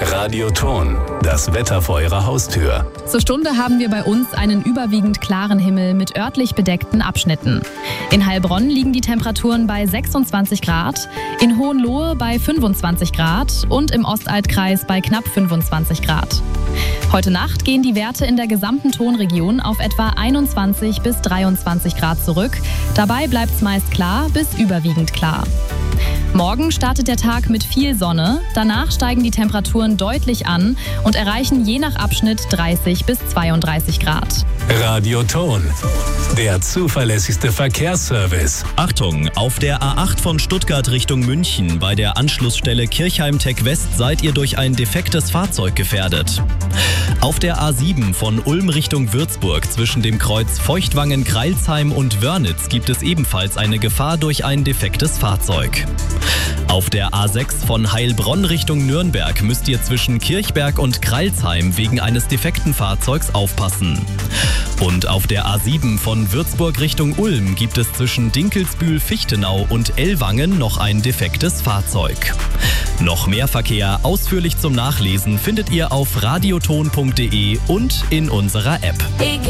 Radioton, das Wetter vor Ihrer Haustür. Zur Stunde haben wir bei uns einen überwiegend klaren Himmel mit örtlich bedeckten Abschnitten. In Heilbronn liegen die Temperaturen bei 26 Grad, in Hohenlohe bei 25 Grad und im Ostaltkreis bei knapp 25 Grad. Heute Nacht gehen die Werte in der gesamten Tonregion auf etwa 21 bis 23 Grad zurück. Dabei bleibt es meist klar bis überwiegend klar. Morgen startet der Tag mit viel Sonne, danach steigen die Temperaturen deutlich an und erreichen je nach Abschnitt 30 bis 32 Grad. Radioton, der zuverlässigste Verkehrsservice. Achtung, auf der A8 von Stuttgart Richtung München bei der Anschlussstelle Kirchheim-Tech West seid ihr durch ein defektes Fahrzeug gefährdet. Auf der A7 von Ulm Richtung Würzburg zwischen dem Kreuz Feuchtwangen-Kreilsheim und Wörnitz gibt es ebenfalls eine Gefahr durch ein defektes Fahrzeug. Auf der A6 von Heilbronn Richtung Nürnberg müsst ihr zwischen Kirchberg und Kreilsheim wegen eines defekten Fahrzeugs aufpassen. Und auf der A7 von Würzburg Richtung Ulm gibt es zwischen Dinkelsbühl-Fichtenau und Ellwangen noch ein defektes Fahrzeug. Noch mehr Verkehr ausführlich zum Nachlesen findet ihr auf radioton.de und in unserer App.